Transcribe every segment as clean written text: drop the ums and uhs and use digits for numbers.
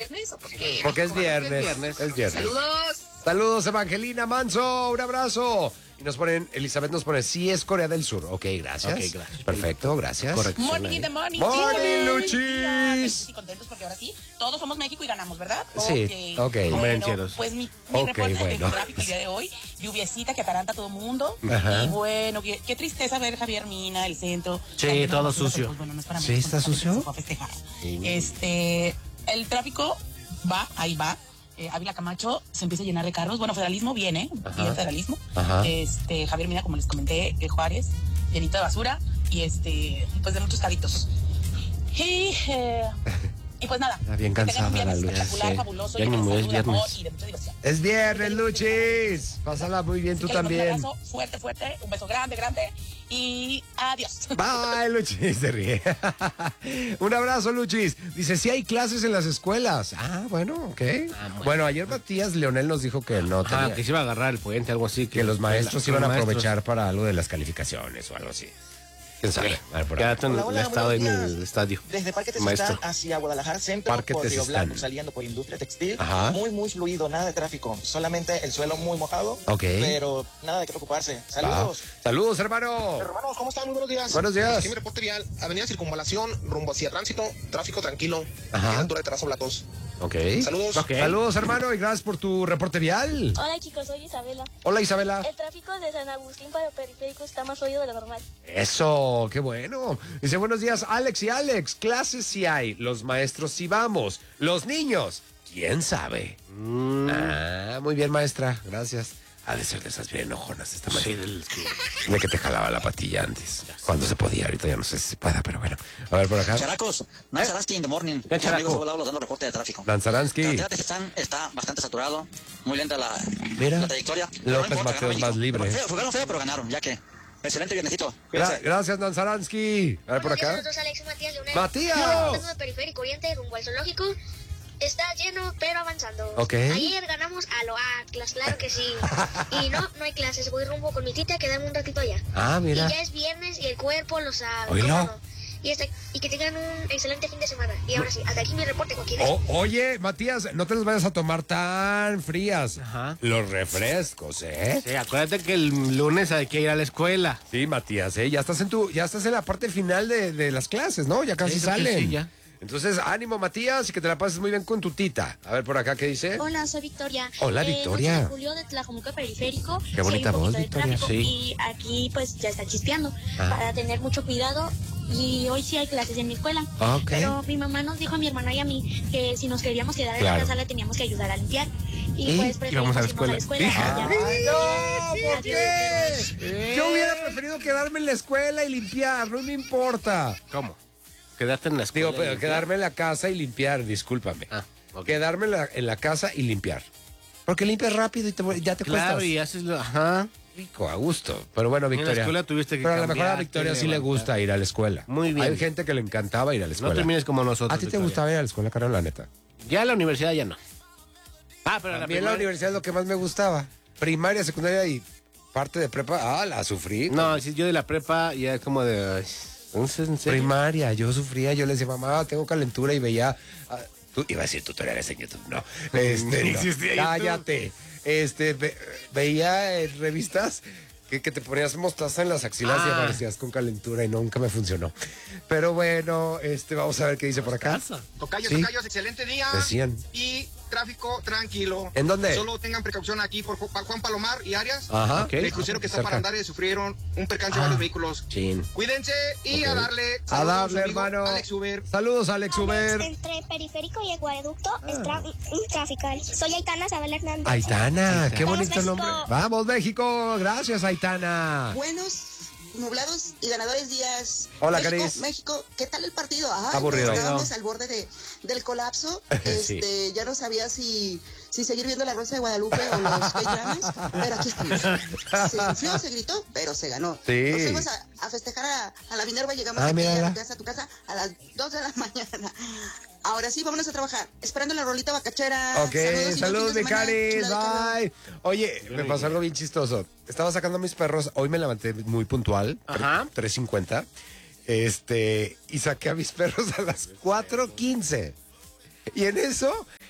viernes o por qué? Porque es viernes. Es viernes. Saludos. Saludos, Evangelina Manso, un abrazo. Y nos ponen, Elizabeth nos pone, sí es Corea del Sur. Ok, gracias. Ok, gracias. Perfecto, gracias. Correcto. Morning in the morning. Morning, chicos. Luchis. Sí, contentos porque ahora sí, todos somos México y ganamos, ¿verdad? Sí, ok. Bueno, Convencidos. pues mi Ok, reporte bueno. de tráfico el día de hoy, lluviecita que ataranta a todo mundo. Ajá. Y bueno, qué tristeza ver Javier Mina, el centro. Sí, Ay, todo no, sucio. pues, bueno, no es para ¿Sí mí, está porque sucio? se fue a festejar. El tráfico ahí va. Ávila Camacho se empieza a llenar de carros. Bueno, federalismo viene, bien federalismo. Ajá. Javier Mina, como les comenté, Juárez, llenito de basura y pues de muchos caritos. Y pues nada. Está bien que tengan un cansada la viernes Luz. espectacular, Sí. fabuloso, Ya lleno ni de me es salud, amor viernes. y de mucha diversión. Es viernes, Luchis. Pásala muy bien, Así tú que les mando también. Un abrazo fuerte, un beso grande y adiós. Bye, Luchis, se ríe. Un abrazo, Luchis. Dice, sí hay clases en las escuelas. Ah, bueno, ok. Bueno, ayer Matías Leonel nos dijo que no tenía, Que se iba a agarrar el puente, algo así. que los maestros iban a aprovechar para algo de las calificaciones o algo así. ¿Quién sabe? A ver, por Ya ahí. está en el estado en el estadio. Desde Parque Maestro. Tezistán hacia Guadalajara Centro, Parque por Río Tezistán. Blanco, saliendo por Industria Textil. Ajá. Muy fluido, nada de tráfico. Solamente el suelo muy mojado. Ok. Pero nada de qué preocuparse. Saludos. Saludos, hermano. Hermanos, ¿cómo están? Muy buenos días. Buenos días. Aquí mi reporte vial. Avenida Circunvalación, rumbo hacia Tránsito, tráfico tranquilo. Ajá. Aquí a la altura de Terrazo Blatos. Ok. Saludos. Ok. Saludos, hermano, y gracias por tu reporte vial. Hola chicos, soy Isabela. Hola, Isabela. El tráfico de San Agustín para Periférico está más fluido de lo normal. Eso, qué bueno. Dice, buenos días, Alex y Alex. Clases sí hay, los maestros sí vamos. Los niños, ¿quién sabe? Ah, muy bien, maestra, gracias. Ha de ser de esas bien enojonas esta maestra. De que te jalaba la patilla antes. Cuando se podía, ahorita ya no sé si se pueda, pero bueno. A ver, por acá. Characos, Nanzaransky in the morning. ¿Qué characo? Amigos volados dando reporte de tráfico. Lanzaransky. Carretera Tezistán está bastante saturado, muy lenta la trayectoria. Pero López importa, Mateos ganó más México. libre. Jugaron feo, pero ganaron, ya que. Excelente viernesito. Cuídense. Gracias, Lanzaransky. A ver, por acá. Nosotros, Alex y Matías Leonel. ¡Matías! Estamos de Periférico Oriente rumbo al zoológico. Está lleno, pero avanzando. Ok. Ayer ganamos a lo Atlas, claro que sí. Y no hay clases. Voy rumbo con mi tita a quedarme un ratito allá. Ah, mira. Y ya es viernes y el cuerpo lo sabe. Oílo. ¿Cómo no? Y que tengan un excelente fin de semana. Y ahora sí, hasta aquí mi reporte con quienes. Oye, Matías, no te los vayas a tomar tan frías. Ajá. Los refrescos, ¿eh? Sí, acuérdate que el lunes hay que ir a la escuela. Sí, Matías, ya estás en la parte final de las clases, ¿no? Ya casi Sí, creo que salen. sí, ya. Entonces, ánimo, Matías, y que te la pases muy bien con tu tita. A ver por acá, ¿qué dice? Hola, soy Victoria. Hola, Victoria. Soy de Julio de Tlajomulco Periférico. Qué bonita Sí, hay un voz, poquito de Victoria. tráfico, Sí. Y aquí pues ya está chispeando Ah. para tener mucho cuidado. Y hoy sí hay clases en mi escuela. Ok. Pero mi mamá nos dijo a mi hermana y a mí que si nos queríamos quedar en Claro. la sala teníamos que ayudar a limpiar. Y ¿Y? pues preferimos Íbamos a la irnos escuela. ¡Ay, no! ¿Por qué? Sí. Yo hubiera preferido quedarme en la escuela y limpiar, no me importa. ¿Cómo? Quedaste en la escuela. Digo, pero quedarme en la casa y limpiar, discúlpame. Ah, ok. Quedarme en la casa y limpiar. Porque limpias rápido y ya te Claro, cuestas. y haces lo. Ajá. Rico, a gusto. Pero bueno, En la Victoria. escuela tuviste que Pero a lo mejor a cambiarte, Victoria sí le levantar. gusta ir a la escuela. Muy bien. Hay gente que le encantaba ir a la No escuela. termines como nosotros. ¿A ti te Victoria. gustaba ir a la escuela, Carol, la neta? Ya la universidad ya no. Ah, pero A la mí en la primaria- universidad es lo que más me gustaba. Primaria, secundaria y parte de prepa. Ah, la sufrí. No, si yo de la prepa ya es como de. ay, entonces, ¿en serio? Primaria, yo sufría, yo le decía, mamá, tengo calentura y veía. Tú iba a decir tutoriales en YouTube, no. Ni No, existía YouTube. cállate. Veía revistas que te ponías mostaza en las axilas y Ah. aparecías con calentura y nunca me funcionó. Pero bueno, vamos a ver qué dice por acá. Tocayos, Sí. tocayos, excelente día. Decían. Y tráfico tranquilo. ¿En dónde? Solo tengan precaución aquí por Juan Palomar y Arias. Ajá. Ok. El crucero que está Cerca. para andar sufrieron un percance de varios vehículos. Chin. Cuídense y Ok. a darle. A Saludos darle, su amigo hermano. Alex Uber. Saludos, Alex Uber. Entre Periférico y Acueducto está un trafical. Soy Aitana Isabel Hernández. Aitana, qué Vamos, bonito México. nombre. Vamos, México. Gracias, Aitana. Buenos, nublados y ganadores días. Hola, México, Caris. México, ¿qué tal el partido? Ay, Aburrido. Estábamos al borde del colapso. Sí. Ya no sabía si seguir viendo la Rosa de Guadalupe o los K-dramas, pero aquí estamos. Se sufrió, se gritó, pero se ganó. Sí. Nos fuimos a festejar a la Minerva, llegamos aquí mírala. a tu casa a las 2 de la mañana. Ahora sí, vámonos a trabajar. Esperando la rolita bachera. Ok, y saludos, buen mi fin de semana. Caris. Chula de calor. Bye. Oye, me pasó algo bien chistoso. Estaba sacando a mis perros. Hoy me levanté muy puntual. Ajá. 3:50. Y saqué a mis perros a las 4:15. Y en eso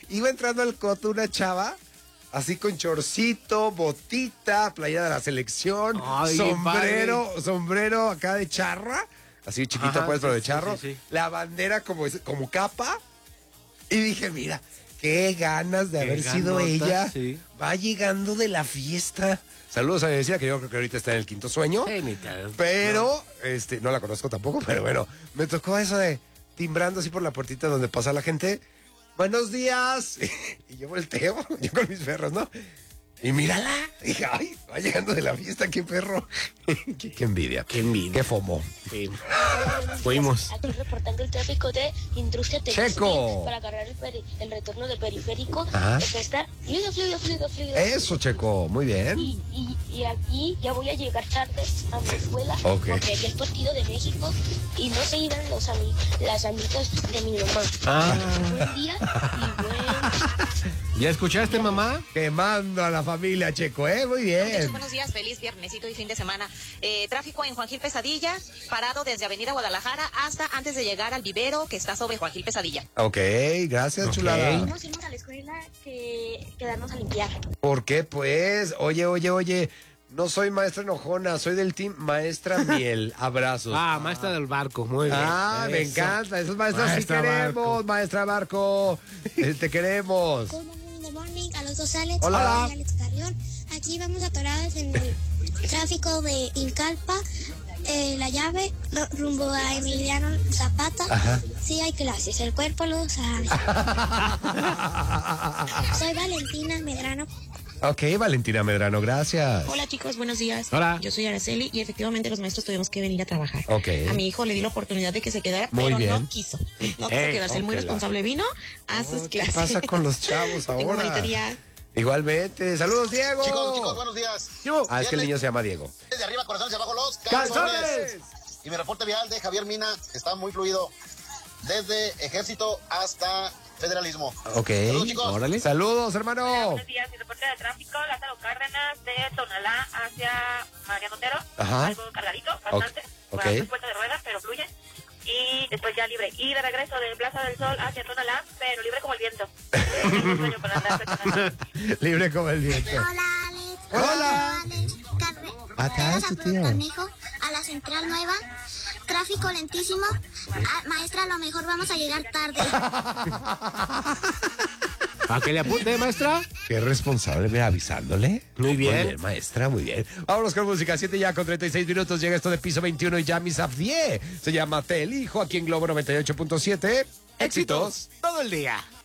Iba entrando al coto una chava, así con chorcito, botita, playera de la selección, Ay, sombrero acá de charra, así chiquito pues, pero de charro, sí. la bandera como capa, y dije, mira, qué ganas de haber sido ganota, ella. sí. Va llegando de la fiesta. Saludos a mi vecina, que yo creo que ahorita está en el quinto sueño. Pero, no la conozco tampoco, pero bueno, me tocó eso de timbrando así por la puertita donde pasa la gente. Buenos días. Y yo volteo, yo con mis perros, ¿no? Y mírala. Y dije, ay, va llegando de la fiesta, qué perro. Qué envidia. Qué envidia. Qué fomo. Sí. Fuimos. Aquí reportando el tráfico de Industria Textil Checo. para agarrar el retorno del periférico. Ajá. Que está fluido. Eso, Checo, muy bien. Y aquí ya voy a llegar tarde a mi escuela. Ok. Porque aquí el partido de México y no se irán las amigas de mi mamá. Buen día y buen... ¿Ya escuchaste, mamá? Quemando a la familia, Checo, muy bien. Buenos días, feliz viernesito y fin de semana. Tráfico en Juan Gil Pesadilla, parado desde Avenida Guadalajara hasta antes de llegar al vivero que está sobre Juan Gil Pesadilla. Ok, gracias, chulada. Vamos a irnos a la escuela que quedarnos a limpiar. ¿Por qué, pues? Oye, no soy maestra enojona, soy del team Maestra Miel. Abrazos. Maestra del barco, muy bien. Me encanta, esos maestros sí queremos, Barco. Maestra Barco. Te queremos. Good morning a los dos Alex. Hola. Soy Alex Carrión. Aquí vamos atoradas en el tráfico de Incalpa, La Llave, rumbo a Emiliano Zapata. Ajá. Sí hay clases, el cuerpo lo sabe. Soy Valentina Medrano. Ok, Valentina Medrano, gracias. Hola chicos, buenos días. Hola. Yo soy Araceli y efectivamente los maestros tuvimos que venir a trabajar. Ok. A mi hijo le di la oportunidad de que se quedara, Muy pero bien. no quiso. No quiso quedarse. Él muy responsable vino a sus ¿Qué clases. pasa con los chavos Tengo ahora? bonito día. Igualmente. Saludos, Diego. Chicos, buenos días. Es que el niño se llama Diego. Desde arriba, corazones, abajo los ¡Calzones! Y mi reporte vial de Javier Mina está muy fluido. Desde Ejército hasta Federalismo. Ok. Saludos, chicos. Órale. Saludos, hermano. Buenos días, mi reporte de tráfico, Lázaro Cárdenas, de Tonalá hacia Mariano Otero. Ajá. Algo cargadito, bastante. Ok. Por puerta de ruedas, pero fluye. Y después ya libre. Y de regreso de Plaza del Sol hacia Tonalá, pero libre como el viento. Tengo un sueño con andar personal. Libre como el viento. Hola Alex. Hola. Alex. Acá es tu tío. A la Central Nueva. Tráfico lentísimo. Maestra, a lo mejor vamos a llegar tarde. ¿A qué le apunte, maestra? Qué responsable, me avisándole. Muy bien. Maestra, muy bien. Vámonos con música. 7 ya con 36 minutos. Llega esto de piso 21 y ya mis Afdie. Se llama Te Elijo aquí en Globo 98.7. Éxitos Todo el día.